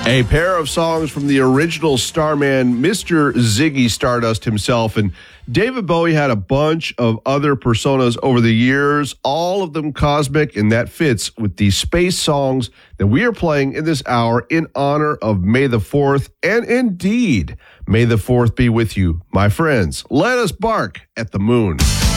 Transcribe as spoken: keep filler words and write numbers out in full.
A pair of songs from the original Starman, Mister Ziggy Stardust himself. And David Bowie had a bunch of other personas over the years, all of them cosmic, and that fits with the space songs that we are playing in this hour in honor of May the fourth. And indeed, May the fourth be with you, my friends. Let us bark at the moon.